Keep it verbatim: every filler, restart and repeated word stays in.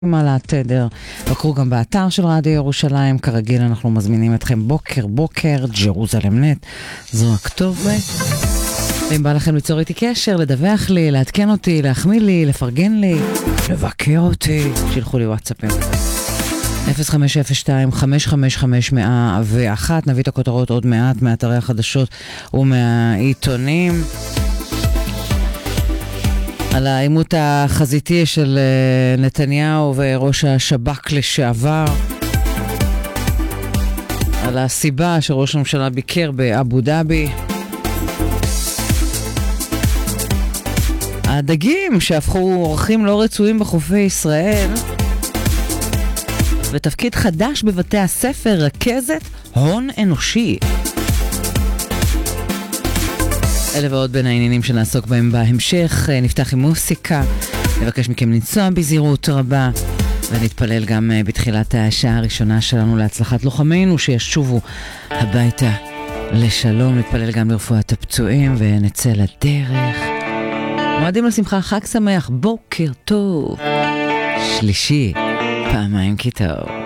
על התדר, בקרו גם באתר של רדיו ירושלים, כרגיל אנחנו מזמינים אתכם בוקר בוקר, ג'רוזלם נט, זו הכתובת. ואם בא לכם ליצור איתי קשר, לדווח לי, לעדכן אותי, להחמיא לי, לפרגן לי, לבקר אותי, שילחו לי וואטסאפים. אפס חמש אפס שתיים חמש חמש חמש מאה ואחת, נביא את הכותרות עוד מעט מאתרי החדשות ומהעיתונים. על העימות החזיתי של נתניהו וראש השב"כ לשעבר, על הסיבה שראש הממשלה ביקר באבו דאבי, הדגים שהפכו אורחים לא רצויים בחופי ישראל, ותפקיד חדש בבתי הספר, רכזת הון אנושי. אלה ועוד בין העניינים שנעסוק בהם בהמשך. נפתח עם מוסיקה, נבקש מכם לנסוע בזהירות רבה, ונתפלל גם בתחילת השעה הראשונה שלנו להצלחת לוחמינו שישובו הביתה לשלום. נתפלל גם לרפואת הפצועים ונצא לדרך. מועדים לשמחה, חג שמח, בוקר טוב, שלישי, פעמיים כי טוב.